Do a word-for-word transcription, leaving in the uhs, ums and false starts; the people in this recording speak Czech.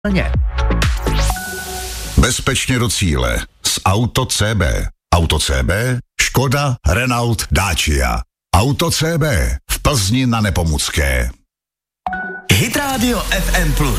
Bezpečně do cíle s Auto C B. Auto C B, Škoda, Renault, Dacia. Auto C B v Plzni na Nepomucké. Hit Radio F M plus.